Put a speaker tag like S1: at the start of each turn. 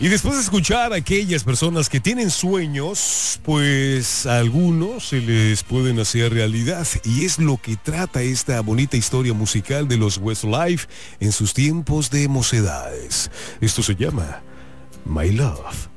S1: Y después de escuchar a aquellas personas que tienen sueños, pues a algunos se les pueden hacer realidad. Y es lo que trata esta bonita historia musical de los Westlife en sus tiempos de mocedades. Esto se llama My Love.